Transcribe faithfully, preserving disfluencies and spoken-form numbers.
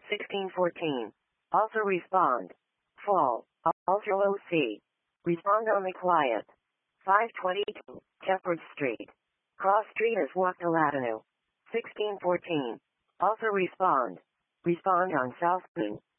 sixteen fourteen. Also respond. Fall. Ultra low C. Respond only quiet. five twenty-two. Shepherd Street. Cross Street is Wachtel Avenue. sixteen fourteen. Also respond. Respond on South Main.